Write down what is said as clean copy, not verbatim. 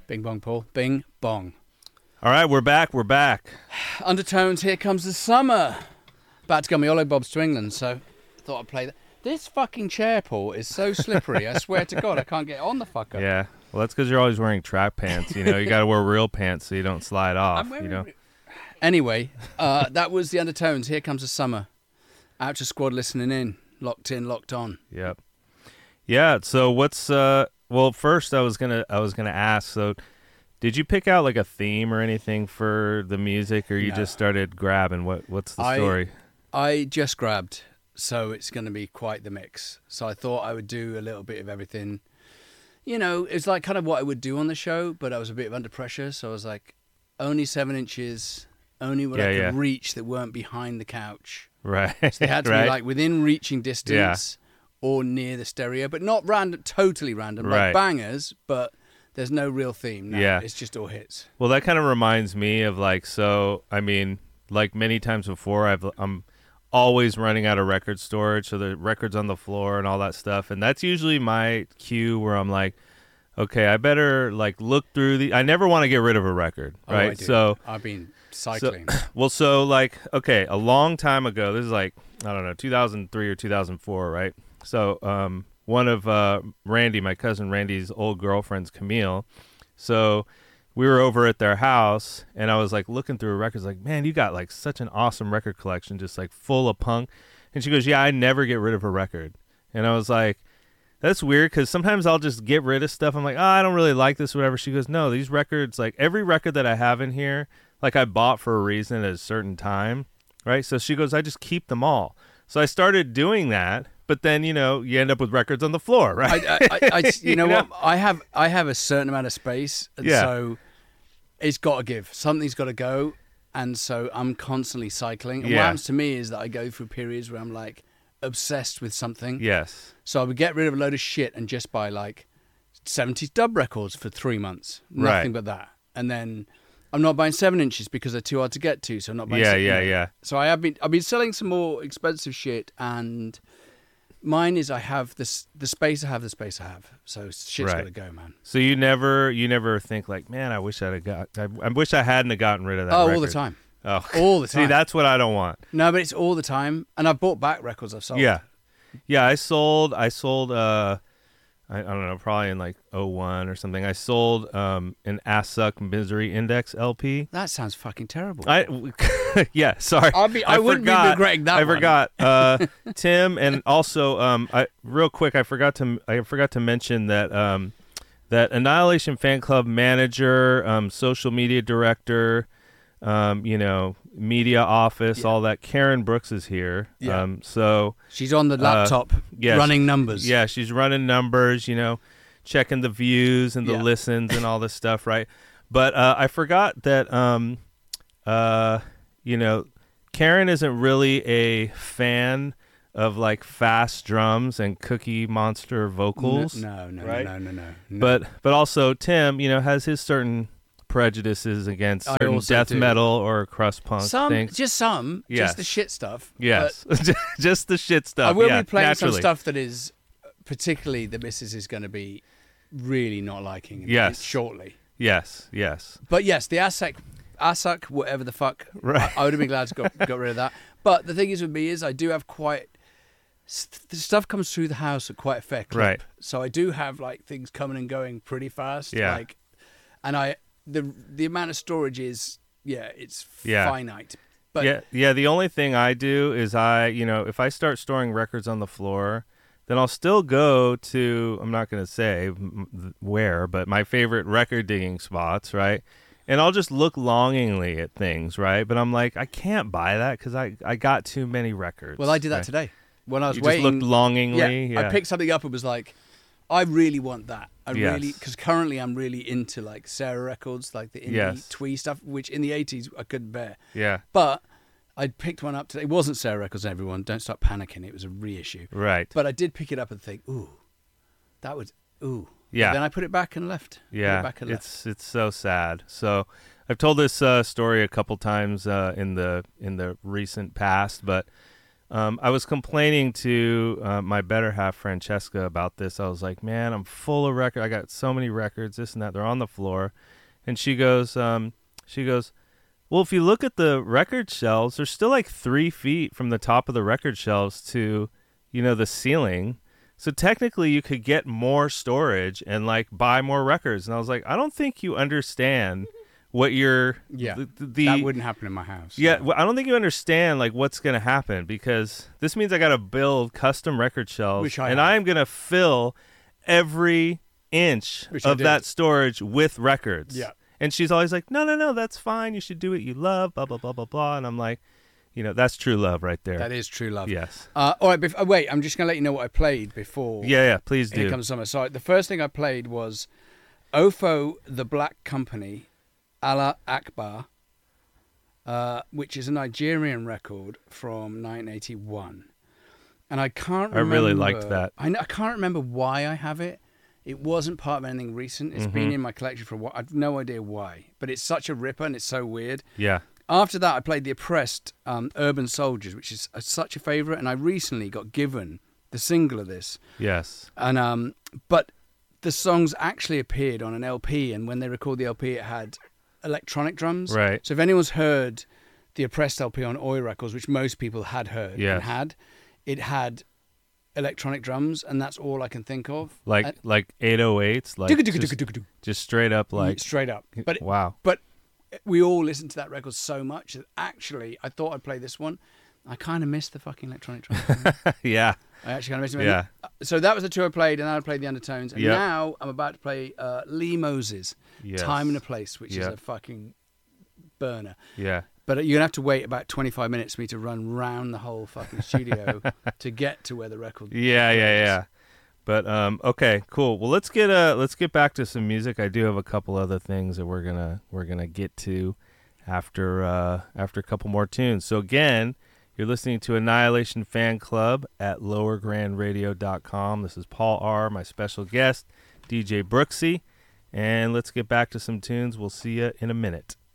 Bing bong, Paul. Bing bong. All right, we're back. Undertones, Here Comes the Summer. About to go on my Ollie-Bobs to England, so I thought I'd play that. This fucking chair, Paul, is so slippery. I swear to God, I can't get on the fucker. Yeah, well, that's because you're always wearing track pants. You know, you got to wear real pants so you don't slide off. Anyway, that was the Undertones, Here Comes the Summer. Outer Squad listening in, locked on. Yep. Yeah. So what's well, first I was gonna ask. So, did you pick out like a theme or anything for the music, or you just started grabbing? What's the story? I just grabbed, so it's going to be quite the mix. So I thought I would do a little bit of everything. You know, it's like kind of what I would do on the show, but I was a bit under pressure, so I was like, only 7 inches, only what I could reach that weren't behind the couch. Right. So they had to be like within reaching distance or near the stereo, but not random, totally random, like bangers, but there's no real theme. No, it's just all hits. Well, that kind of reminds me of like, so, I mean, like many times before, I'm always running out of record storage, so the record's on the floor and all that stuff, and that's usually my cue where I'm like, okay, I better like look through I never want to get rid of a record, right? I do. So I've been cycling. So like, okay, a long time ago, this is like, I don't know, 2003 or 2004, right? So one of Randy, my cousin Randy's old girlfriend's Camille. So we were over at their house, and I was like looking through her records, like, man, you got like such an awesome record collection, just like full of punk. And she goes, yeah, I never get rid of a record. And I was like, that's weird, because sometimes I'll just get rid of stuff. I'm like, oh, I don't really like this or whatever. She goes, no, these records, like every record that I have in here, like I bought for a reason at a certain time, right? So she goes, I just keep them all. So I started doing that. But then, you know, you end up with records on the floor, right? You know what? I have a certain amount of space, and so it's got to give. Something's got to go, and so I'm constantly cycling. And what happens to me is that I go through periods where I'm like obsessed with something. Yes. So I would get rid of a load of shit and just buy like 70s dub records for 3 months, nothing but that, and then I'm not buying 7 inches because they're too hard to get to. So I'm not buying. Yeah. So I've been selling some more expensive shit, and mine is I have the space I have. So shit's got to go, man. So you never think like, man, I wish I wish I hadn't have gotten rid of that record. All the time. Oh, all the time. See, that's what I don't want. No, but it's all the time. And I've bought back records I've sold. Yeah. I sold I don't know, probably in like 01 or something. I sold an Ass Suck Misery Index LP. That sounds fucking terrible. Yeah, sorry. I wouldn't be regretting that. I forgot. Tim, and also real quick, I forgot to mention that that Annihilation Fan Club manager, social media director, media office, all that. Karen Brooks is here. Yeah. So she's on the laptop running numbers. Yeah, she's running numbers, checking the views and the listens and all this stuff, right? But I forgot that Karen isn't really a fan of like fast drums and Cookie Monster vocals. No. But also Tim, has his certain prejudices against certain death metal or crust punk things. Just the shit stuff. Yes, just the shit stuff. I will be playing some stuff that is particularly the missus is going to be really not liking shortly. Yes. But yes, the ASAC, whatever the fuck, right. I would have been glad to got rid of that. But the thing is with me is I do have the stuff comes through the house at quite a fair clip. Right. So I do have like things coming and going pretty fast. Yeah. The amount of storage is it's finite. But the only thing I do is if I start storing records on the floor, then I'll still go to, I'm not going to say where, but my favorite record digging spots, right? And I'll just look longingly at things, right? But I'm like, I can't buy that because I got too many records. Well, I did that today when I was you waiting. Just looked longingly. Yeah. I picked something up and was like, I really want that. Because currently I'm really into like Sarah records, like the indie twee stuff, which in the 80s I couldn't bear. Yeah. But I picked one up today. It wasn't Sarah records, everyone. Don't start panicking. It was a reissue. Right. But I did pick it up and think, ooh. Yeah. But then I put it back and left. Yeah. It's so sad. So I've told this story a couple times in the recent past, but I was complaining to my better half, Francesca, about this. I was like, man, I'm full of records. I got so many records, this and that. They're on the floor. And she goes, well, if you look at the record shelves, they're still like 3 feet from the top of the record shelves to, the ceiling. So technically you could get more storage and like buy more records. And I was like, I don't think you understand what you're that wouldn't happen in my house. Yeah, well, I don't think you understand like what's going to happen, because this means I got to build custom record shelves, and I am going to fill every inch of that storage with records. Yeah. And she's always like, no, that's fine. You should do what you love, blah, blah, blah, blah, blah. And I'm like, that's true love right there. That is true love. Yes. All right, wait, I'm just going to let you know what I played before. Yeah, please do. Here Comes Summer. So the first thing I played was Ofo the Black Company, Allah Akbar, which is a Nigerian record from 1981. And I can't remember. I really liked that. I can't remember why I have it. It wasn't part of anything recent. It's been in my collection for a while. I've no idea why. But it's such a ripper and it's so weird. Yeah. After that, I played The Oppressed, Urban Soldiers, which is such a favourite. And I recently got given the single of this. Yes. And but the songs actually appeared on an LP. And when they recorded the LP, it had electronic drums. Right. So if anyone's heard The Oppressed LP on Oi Records, which most people had heard and it had electronic drums, and that's all I can think of. Like 808s, like just straight up, like straight up. But wow. But we all listened to that record so much that actually I thought I'd play this one. I kind of missed the fucking electronic drums. Yeah. I actually kind of missed it. Yeah. So that was the two I played, and then I played the Undertones, and now I'm about to play Lee Moses, Time and a Place, which is a fucking burner. Yeah. But you're going to have to wait about 25 minutes for me to run round the whole fucking studio to get to where the record is. Yeah. But okay, cool. Well, let's get back to some music. I do have a couple other things that we're gonna get to after a couple more tunes. So again, you're listening to Annihilation Fan Club at lowergrandradio.com. This is Paul R., my special guest, DJ Brooksy, and let's get back to some tunes. We'll see you in a minute.